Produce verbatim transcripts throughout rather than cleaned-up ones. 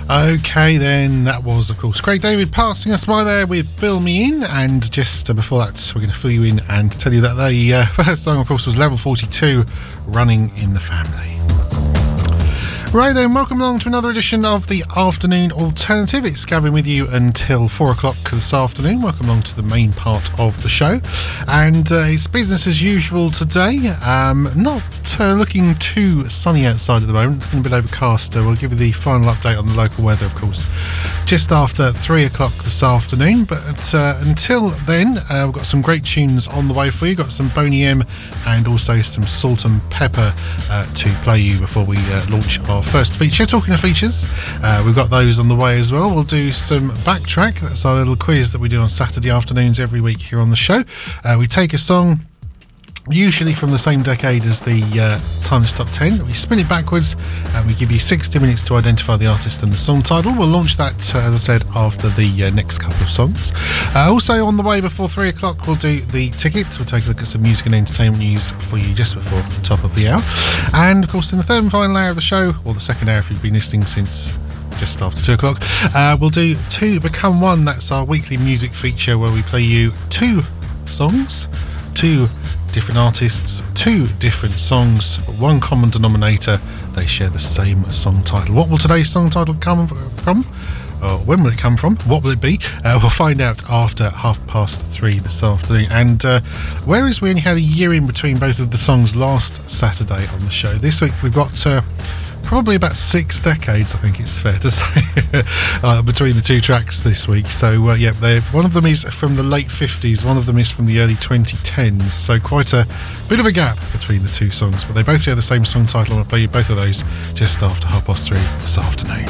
Okay then, that was of course Craig David passing us by there with Fill Me In, and just uh, before that we're going to fill you in and tell you that the uh, first song of course was Level forty-two, Running in the Family. Right then, welcome along to another edition of the Afternoon Alternative. It's Gavin with you until four o'clock this afternoon. Welcome along to the main part of the show. And uh, it's business as usual today. Um, not uh, looking too sunny outside at the moment. Looking a bit overcast. Uh, we'll give you the final update on the local weather, of course, just after three o'clock this afternoon. But uh, until then, uh, we've got some great tunes on the way for you. Got some Boney M and also some Salt and Pepper uh, to play you before we uh, launch our first feature. Talking of features, uh, we've got those on the way as well. We'll do some Backtrack. That's our little quiz that we do on Saturday afternoons every week here on the show. Uh, we take a song usually from the same decade as the uh, Timeless Top ten. We spin it backwards and we give you sixty minutes to identify the artist and the song title. We'll launch that, uh, as I said, after the uh, next couple of songs. Uh, also on the way before three o'clock, we'll do the tickets. We'll take a look at some music and entertainment news for you just before the top of the hour. And of course, in the third and final hour of the show, or the second hour if you've been listening since just after two o'clock, uh, we'll do Two Become One. That's our weekly music feature where we play you two songs, two different artists, two different songs, one common denominator. They share the same song title. What will today's song title come from? Or when will it come from? What will it be? Uh, we'll find out after half past three this afternoon. And uh, whereas we only had a year in between both of the songs last Saturday on the show, this week we've got uh, probably about six decades, I think it's fair to say, uh, between the two tracks this week. So uh, yeah, one of them is from the late fifties, one of them is from the early twenty tens, so quite a bit of a gap between the two songs, but they both share the same song title. I'll play you both of those just after half past three this afternoon.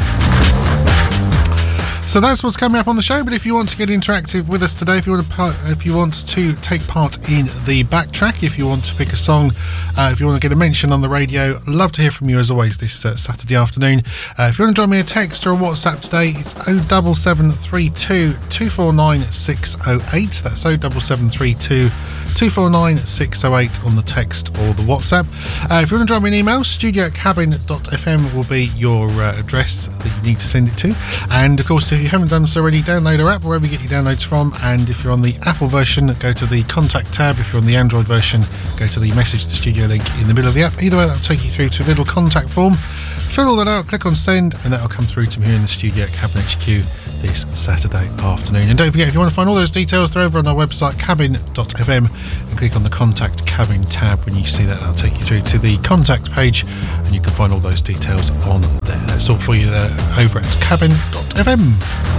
So that's what's coming up on the show. But if you want to get interactive with us today, if you want to, part, if you want to take part in the Backtrack, if you want to pick a song, uh, if you want to get a mention on the radio, love to hear from you as always this uh, Saturday afternoon. Uh, if you want to drop me a text or a WhatsApp today, it's oh seven seven three two, two four nine six oh eight. That's oh seven seven three two, two four nine six oh eight on the text or the WhatsApp. Uh, if you want to drop me an email, studio at cabin dot f m will be your uh, address that you need to send it to. And of course, if you haven't done so already, download our app wherever you get your downloads from. And if you're on the Apple version, go to the contact tab. If you're on the Android version, go to the message to studio link in the middle of the app. Either way, that'll take you through to a little contact form. Fill all that out, click on send, and that'll come through to me here in the studio at Cabin H Q this Saturday afternoon. And don't forget, if you want to find all those details, they're over on our website, cabin dot f m, and click on the Contact Cabin tab. When you see that, that'll take you through to the contact page, and you can find all those details on there. That's all for you there over at cabin dot f m.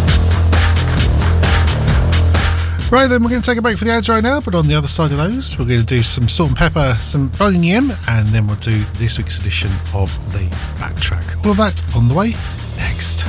Right then, we're going to take a break for the ads right now, but on the other side of those, we're going to do some Salt and Pepper, some Boney M, and then we'll do this week's edition of the Backtrack. All of that on the way next.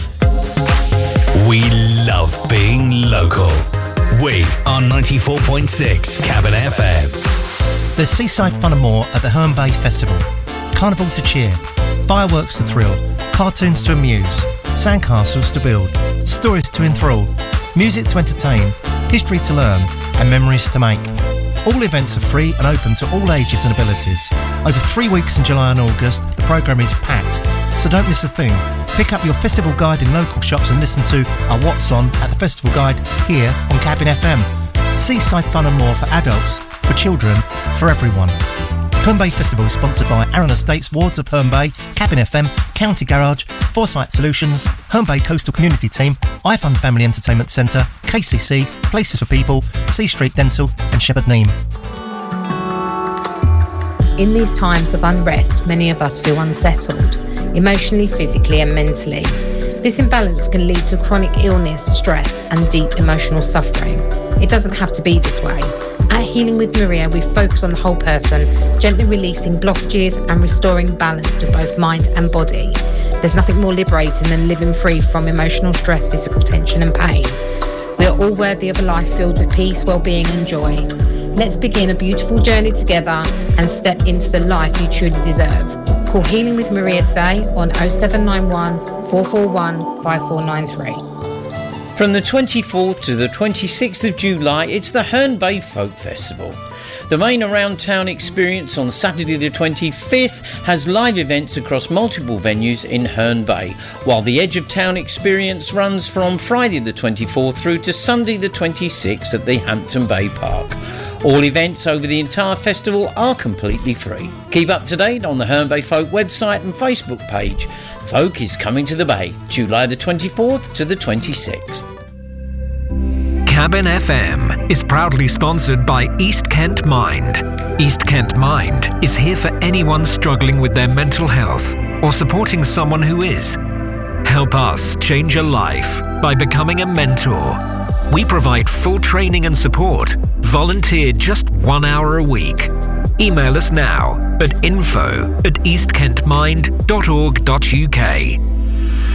We love being local. We are ninety-four point six Cabin F M. There's Seaside Fun and More at the Herne Bay Festival. Carnival to cheer, fireworks to thrill, cartoons to amuse, sandcastles to build, stories to enthrall, music to entertain, history to learn, and memories to make. All events are free and open to all ages and abilities. Over three weeks in July and August, the programme is packed, so don't miss a thing. Pick up your festival guide in local shops and listen to our What's On at the Festival Guide here on Cabin F M. Seaside Fun and More for adults, for children, for everyone. Herne Bay Festival is sponsored by Arran Estates, Wards of Herne Bay, Cabin F M, County Garage, Foresight Solutions, Herne Bay Coastal Community Team, iFund Family Entertainment Centre, K C C, Places for People, C Street Dental and Shepherd Neame. In these times of unrest, many of us feel unsettled, emotionally, physically and mentally. This imbalance can lead to chronic illness, stress and deep emotional suffering. It doesn't have to be this way. At Healing with Maria, we focus on the whole person, gently releasing blockages and restoring balance to both mind and body. There's nothing more liberating than living free from emotional stress, physical tension and pain. We are all worthy of a life filled with peace, well-being and joy. Let's begin a beautiful journey together and step into the life you truly deserve. Call Healing with Maria today on oh seven nine one, four four one, five four nine three. From the twenty-fourth to the twenty-sixth of July, it's the Herne Bay Folk Festival. The main Around Town experience on Saturday the twenty-fifth has live events across multiple venues in Herne Bay, while the Edge of Town experience runs from Friday the twenty-fourth through to Sunday the twenty-sixth at the Hampton Bay Park. All events over the entire festival are completely free. Keep up to date on the Herne Bay Folk website and Facebook page. Folk is coming to the Bay, July the twenty-fourth to the twenty-sixth. Cabin F M is proudly sponsored by East Kent Mind. East Kent Mind is here for anyone struggling with their mental health or supporting someone who is. Help us change a life by becoming a mentor. We provide full training and support. Volunteer just one hour a week. Email us now at info at east kent mind dot org dot uk.